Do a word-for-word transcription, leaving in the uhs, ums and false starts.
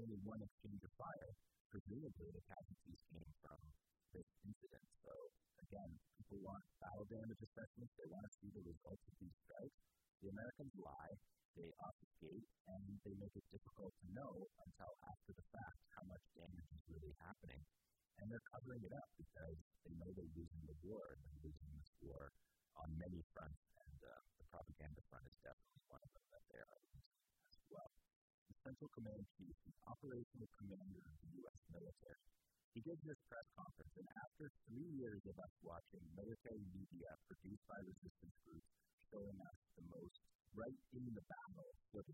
only one exchange of fire. Presumably, the casualties came from this incident. So, again, people want battle damage assessments. They want to see the results of these strikes. The Americans lie, they obfuscate, and they make it difficult to know until after the fact how much damage is really happening. And they're covering it up because they know they're losing the war, and they're losing this war on many fronts, and uh, the propaganda front is definitely one of them that they are losing as well. The Central Command Chief, the operational commander of the U S military, he gives this press conference, and after three years of us watching military media produced by resistance groups showing us the most right in the battle footage